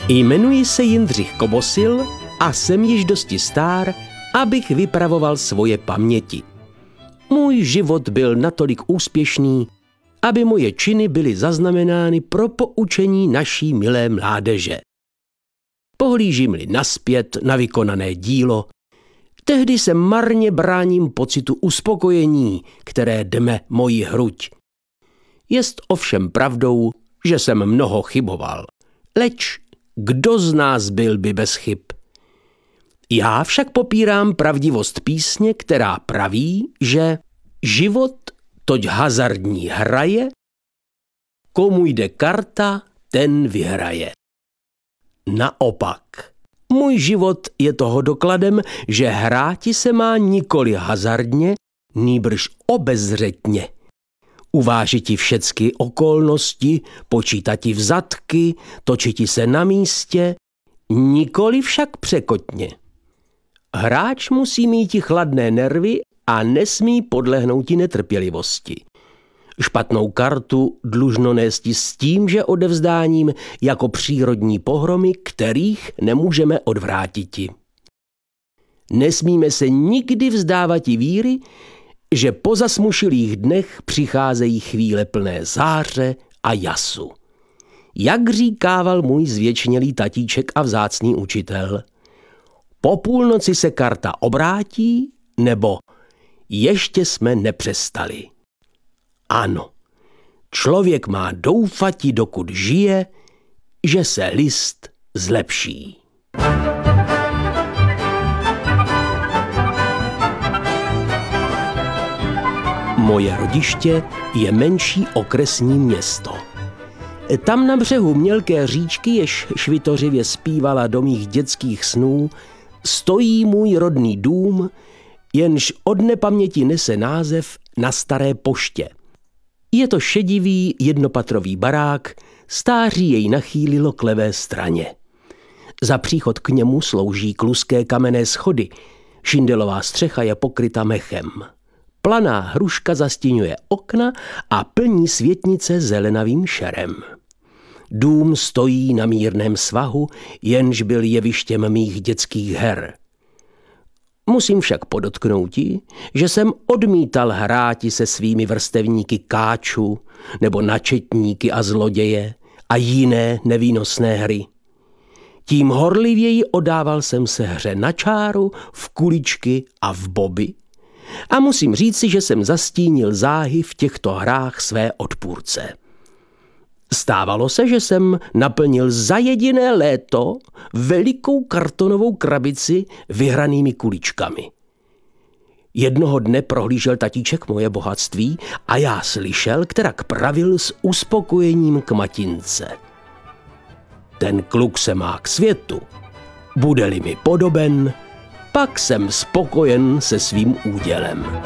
Jmenuji se Jindřich Kobosil a jsem již dosti stár, abych vypravoval svoje paměti. Můj život byl natolik úspěšný, aby moje činy byly zaznamenány pro poučení naší milé mládeže. Pohlížím-li nazpět na vykonané dílo, tehdy se marně bráním pocitu uspokojení, které dme moji hruď. Jest ovšem pravdou, že jsem mnoho chyboval. Leč kdo z nás byl by bez chyb? Já však popírám pravdivost písně, která praví, že život toť hazardní hraje, komu jde karta, ten vyhraje. Naopak, můj život je toho dokladem, že hráti se má nikoli hazardně, nýbrž obezřetně. Uvážiti všecky okolnosti, počítati vzatky, točiti se na místě, nikoli však překotně. Hráč musí míti chladné nervy a nesmí podlehnouti netrpělivosti. Špatnou kartu dlužno nésti s tím, že odevzdáním jako přírodní pohromy, kterých nemůžeme odvrátiti. Nesmíme se nikdy vzdávat víry, že po zasmušilých dnech přicházejí chvíle plné záře a jasu. Jak říkával můj zvěčnělý tatíček a vzácný učitel, po půlnoci se karta obrátí, nebo ještě jsme nepřestali. Ano, člověk má doufati, dokud žije, že se list zlepší. Moje rodiště je menší okresní město. Tam na břehu mělké říčky, jež švitořivě zpívala do mých dětských snů, stojí můj rodný dům, jenž od nepaměti nese název Na Staré poště. Je to šedivý jednopatrový barák, stáří jej nachýlilo k levé straně. Za příchod k němu slouží kluské kamenné schody, šindelová střecha je pokryta mechem. Planá hruška zastěňuje okna a plní světnice zelenavým šerem. Dům stojí na mírném svahu, jenž byl jevištěm mých dětských her. Musím však podotknouti, že jsem odmítal hráti se svými vrstevníky káču nebo načetníky a zloděje a jiné nevýnosné hry. Tím horlivěji odával jsem se hře na čáru, v kuličky a v boby a musím říci, že jsem zastínil záhy v těchto hrách své odpůrce. Stávalo se, že jsem naplnil za jediné léto velikou kartonovou krabici vyhranými kuličkami. Jednoho dne prohlížel tatíček moje bohatství a já slyšel, kterak pravil s uspokojením k matince. Ten kluk se má k světu. Bude-li mi podoben, pak jsem spokojen se svým údělem.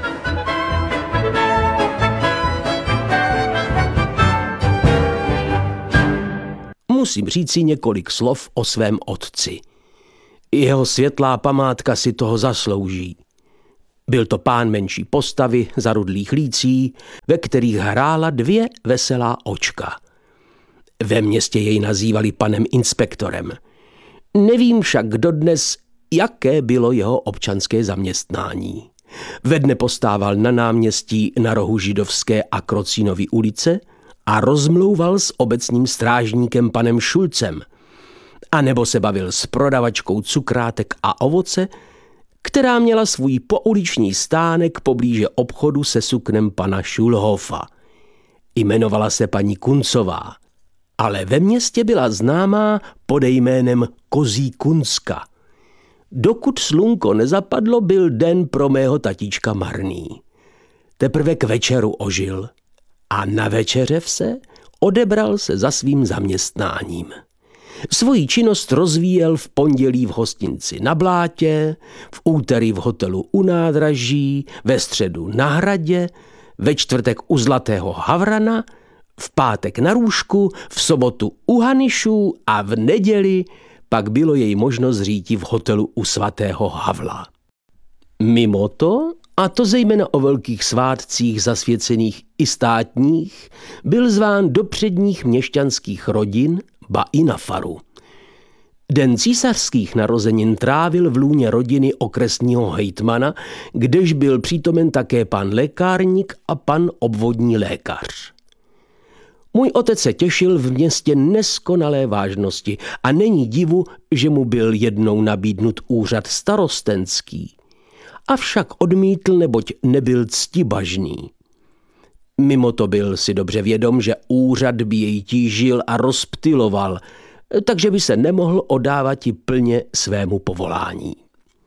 Musím říci několik slov o svém otci. Jeho světlá památka si toho zaslouží. Byl to pán menší postavy, zarudlých lící, ve kterých hrála dvě veselá očka. Ve městě jej nazývali panem inspektorem. Nevím však dodnes, jaké bylo jeho občanské zaměstnání. Ve dne postával na náměstí na rohu Židovské a Krocínovy ulice a rozmlouval s obecním strážníkem panem Šulcem, a nebo se bavil s prodavačkou cukrátek a ovoce, která měla svůj pouliční stánek poblíže obchodu se suknem pana Šulhofa. Jmenovala se paní Kuncová, ale ve městě byla známá pod jménem Kozí Kuncka. Dokud slunko nezapadlo, byl den pro mého tatíčka marný. Teprve k večeru ožil a na večeře se odebral se za svým zaměstnáním. Svoji činnost rozvíjel v pondělí v hostinci na Blátě, v úterý v hotelu u nádraží, ve středu na Hradě, ve čtvrtek u Zlatého Havrana, v pátek na Růžku, v sobotu u Hanyšů a v neděli pak bylo jej možno zříti v hotelu u svatého Havla. Mimo to, a to zejména o velkých svátcích zasvěcených i státních, byl zván do předních měšťanských rodin, ba i na faru. Den císařských narozenin trávil v lůně rodiny okresního hejtmana, kdež byl přítomen také pan lékárník a pan obvodní lékař. Můj otec se těšil v městě neskonalé vážnosti a není divu, že mu byl jednou nabídnut úřad starostenský. Avšak odmítl, neboť nebyl ctibažný. Mimo to byl si dobře vědom, že úřad by jej tížil a rozptyloval, takže by se nemohl oddávat i plně svému povolání.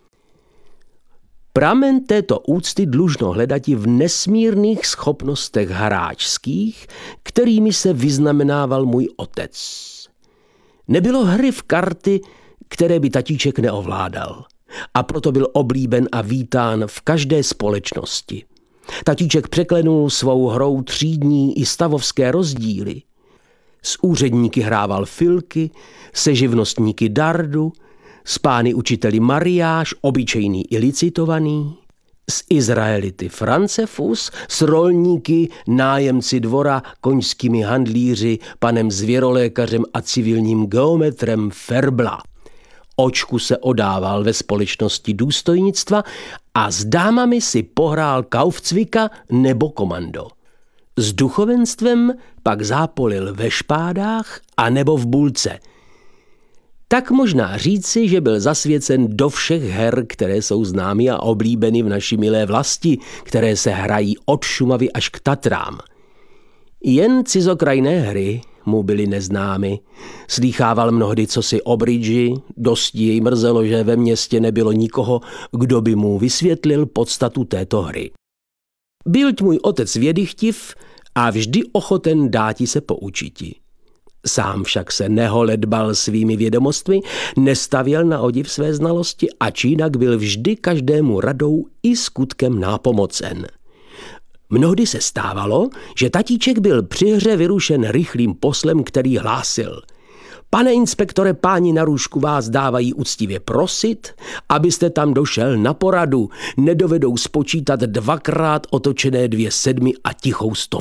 Pramen této úcty dlužno hledati v nesmírných schopnostech hráčských, kterými se vyznamenával můj otec. Nebylo hry v karty, které by tatíček neovládal, a proto byl oblíben a vítán v každé společnosti. Tatíček překlenul svou hrou třídní i stavovské rozdíly. S úředníky hrával filky, se živnostníky dardu, s pány učiteli mariáš, obyčejný i licitovaný, s Izraelity francefus, s rolníky, nájemci dvora, koňskými handlíři, panem zvěrolékařem a civilním geometrem Ferbla. Očku se odával ve společnosti důstojnictva a s dámami si pohrál kaufcvika nebo komando. S duchovenstvem pak zápolil ve špádách a nebo v bulce. Tak možná říci, že byl zasvěcen do všech her, které jsou známy a oblíbeny v naší milé vlasti, které se hrají od Šumavy až k Tatrám. Jen cizokrajné hry mu byly neznámy. Slýchával mnohdy cosi o bridži, dosti jej mrzelo, že ve městě nebylo nikoho, kdo by mu vysvětlil podstatu této hry. Byť můj otec vědychtiv a vždy ochoten dáti se poučiti. Sám však se neholedbal svými vědomostmi, nestavěl na odiv své znalosti a jinak byl vždy každému radou i skutkem nápomocen. Mnohdy se stávalo, že tatíček byl při hře vyrušen rychlým poslem, který hlásil: Pane inspektore, páni na růžku vás dávají úctivě prosit, abyste tam došel na poradu, nedovedou spočítat 2krát otočené 2 sedmy a tichou 100.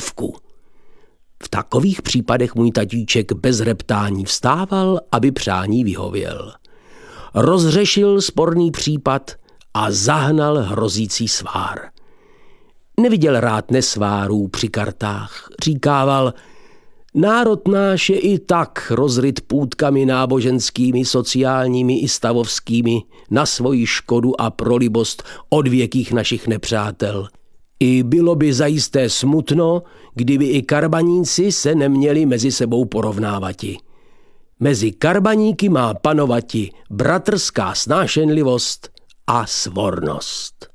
V takových případech můj tatíček bez reptání vstával, aby přání vyhověl. Rozřešil sporný případ a zahnal hrozící svár. Neviděl rád nesvárů při kartách. Říkával: národ náš je i tak rozryt půtkami náboženskými, sociálními i stavovskými na svoji škodu a prolibost odvěkých našich nepřátel. I bylo by zajisté smutno, kdyby i karbaníci se neměli mezi sebou porovnávati. Mezi karbaníky má panovati bratrská snášenlivost a svornost.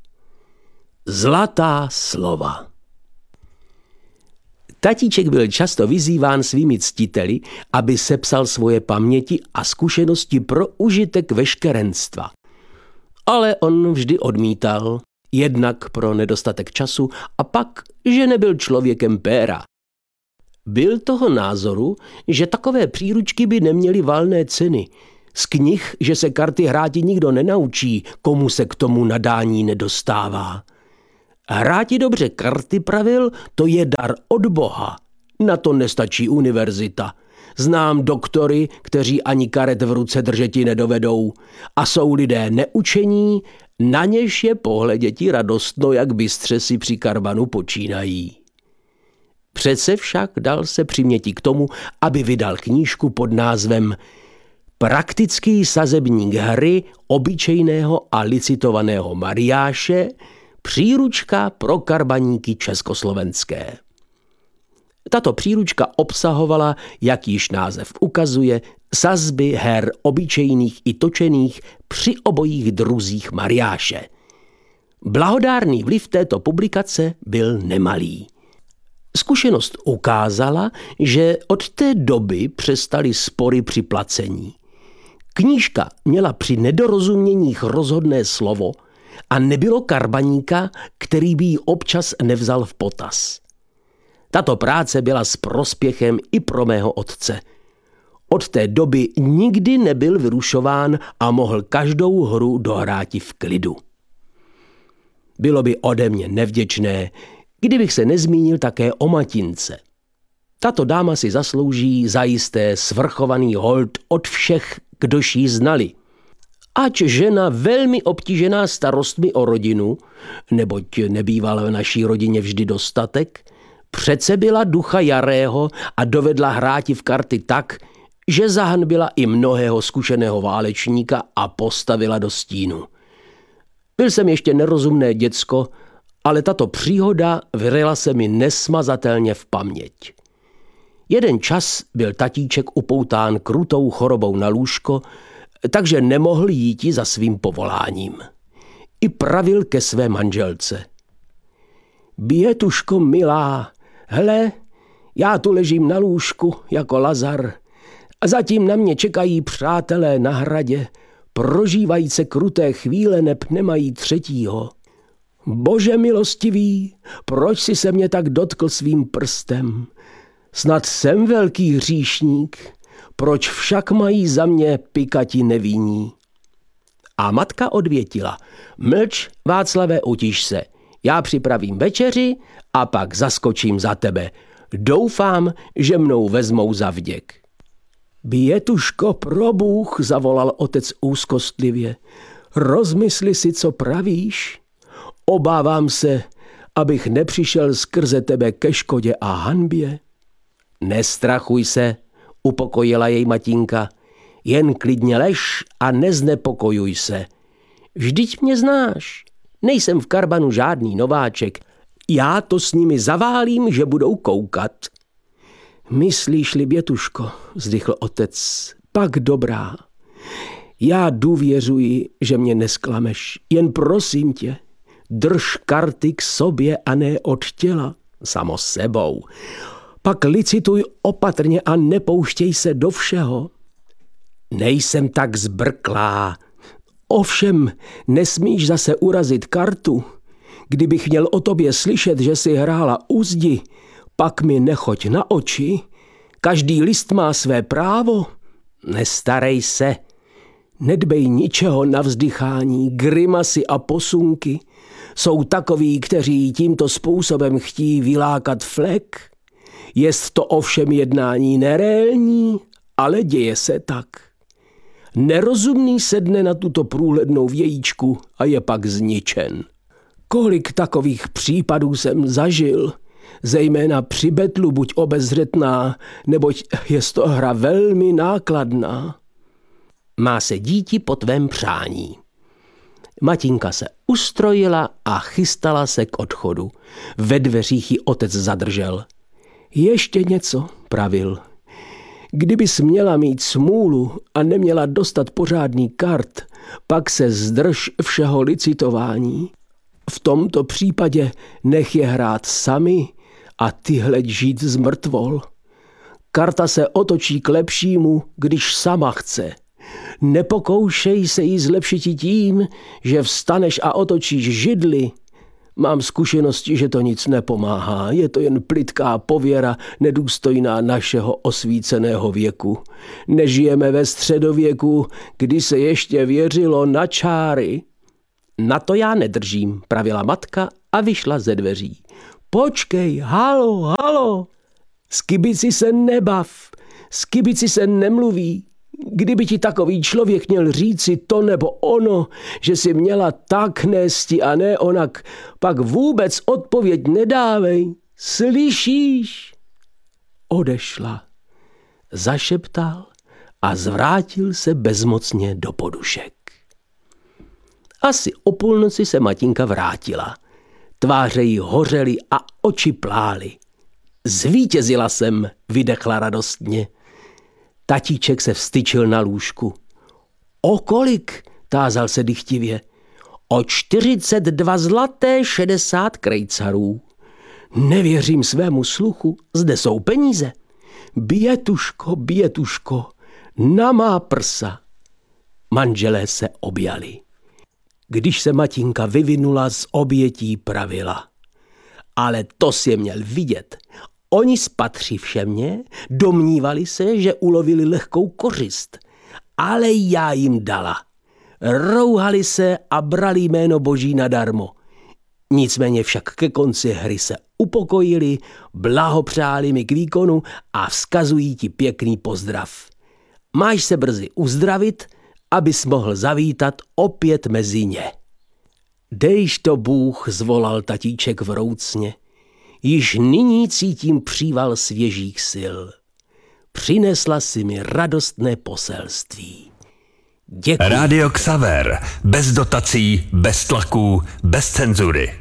Zlatá slova. Tatíček byl často vyzýván svými ctiteli, aby sepsal svoje paměti a zkušenosti pro užitek veškerenstva. Ale on vždy odmítal, jednak pro nedostatek času a pak, že nebyl člověkem péra. Byl toho názoru, že takové příručky by neměly valné ceny. Z knih, že se karty hráti nikdo nenaučí, komu se k tomu nadání nedostává. Hráti dobře karty, pravil, to je dar od Boha. Na to nestačí univerzita. Znám doktory, kteří ani karet v ruce držeti nedovedou. A jsou lidé neučení, na něž je pohleděti radostno, jak bystře si při karbanu počínají. Přece však dal se přiměti k tomu, aby vydal knížku pod názvem Praktický sazebník hry obyčejného a licitovaného mariáše, příručka pro karbaníky československé. Tato příručka obsahovala, jak již název ukazuje, sazby her obyčejných i točených při obojích druzích mariáše. Blahodárný vliv této publikace byl nemalý. Zkušenost ukázala, že od té doby přestaly spory při placení. Knížka měla při nedorozuměních rozhodné slovo a nebylo karbaníka, který by ji občas nevzal v potaz. Tato práce byla s prospěchem i pro mého otce. Od té doby nikdy nebyl vyrušován a mohl každou hru dohráti v klidu. Bylo by ode mě nevděčné, kdybych se nezmínil také o matince. Tato dáma si zaslouží zajisté svrchovaný hold od všech, kdož ji znali. Ač žena velmi obtížená starostmi o rodinu, neboť nebýval v naší rodině vždy dostatek, přece byla ducha Jarého a dovedla hráti v karty tak, že zahanbila i mnohého zkušeného válečníka a postavila do stínu. Byl jsem ještě nerozumné děcko, ale tato příhoda vryla se mi nesmazatelně v paměť. Jeden čas byl tatíček upoután krutou chorobou na lůžko, takže nemohl jíti za svým povoláním. I pravil ke své manželce. Bětuško milá, hele, já tu ležím na lůžku jako Lazar a zatím na mě čekají přátelé na hradě, prožívají se kruté chvíle, neb nemají třetího. Bože milostivý, proč si se mě tak dotkl svým prstem? Snad jsem velký hříšník, proč však mají za mě pikati nevinní? A matka odvětila, mlč, Václave, utiš se, já připravím večeři a pak zaskočím za tebe. Doufám, že mnou vezmou za vděk. Bětuško, probůh, zavolal otec úzkostlivě, rozmysli si, co pravíš. Obávám se, abych nepřišel skrze tebe ke škodě a hanbě. Nestrachuj se, upokojila jej matinka, jen klidně lež a neznepokojuj se. Vždyť mě znáš, nejsem v Karbanu žádný nováček, já to s nimi zaválím, že budou koukat. Myslíš-li, Bětuško, vzdychl otec, pak dobrá. Já důvěřuji, že mě nesklameš, jen prosím tě, drž karty k sobě a ne od těla, samo sebou. Pak licituj opatrně a nepouštěj se do všeho. Nejsem tak zbrklá. Ovšem, nesmíš zase urazit kartu. Kdybych měl o tobě slyšet, že jsi hrála u zdi, pak mi nechoď na oči. Každý list má své právo. Nestarej se. Nedbej ničeho na vzdychání, grimasy a posunky. Jsou takoví, kteří tímto způsobem chtějí vylákat flek. Jest to ovšem jednání neréální, ale děje se tak. Nerozumný sedne na tuto průhlednou vějíčku a je pak zničen. Kolik takových případů jsem zažil, zejména při betlu buď obezřetná, neboť je to hra velmi nákladná. Má se díti po tvém přání. Matinka se ustrojila a chystala se k odchodu. Ve dveřích ji otec zadržel. Ještě něco, pravil. Kdybys měla mít smůlu a neměla dostat pořádný kart, pak se zdrž všeho licitování. V tomto případě nech je hrát sami a ty hleď žít z mrtvol. Karta se otočí k lepšímu, když sama chce. Nepokoušej se jí zlepšit tím, že vstaneš a otočíš židli. Mám zkušenosti, že to nic nepomáhá, je to jen plytká pověra, nedůstojná našeho osvíceného věku. Nežijeme ve středověku, kdy se ještě věřilo na čáry. Na to já nedržím, pravila matka a vyšla ze dveří. Počkej, halo, s kibici se nebav, s kibici se nemluví. Kdyby ti takový člověk měl říci to nebo ono, že si měla tak nésti a ne onak, pak vůbec odpověď nedávej. Slyšíš? Odešla. Zašeptal a zvrátil se bezmocně do podušek. Asi o půlnoci se matinka vrátila. Tváře jí hořely a oči plály. Zvítězila jsem, vydechla radostně. Tatíček se vstyčil na lůžku. O kolik? Tázal se dychtivě. O 42 zlaté 60 krejcarů. Nevěřím svému sluchu, zde jsou peníze. Bětuško, na má prsa. Manželé se objali. Když se matinka vyvinula z obětí, pravila. Ale to si je měl vidět. Oni spatří všemě, domnívali se, že ulovili lehkou kořist. Ale já jim dala. Rouhali se a brali jméno Boží nadarmo. Nicméně však ke konci hry se upokojili, blahopřáli mi k výkonu a vzkazují ti pěkný pozdrav. Máš se brzy uzdravit, abys mohl zavítat opět mezi ně. Dejš to Bůh, zvolal tatíček vroucně. Již nyní cítím příval svěžích sil. Přinesla si mi radostné poselství. Děkuji. Rádio Xaver. Bez dotací, bez tlaků, bez cenzury.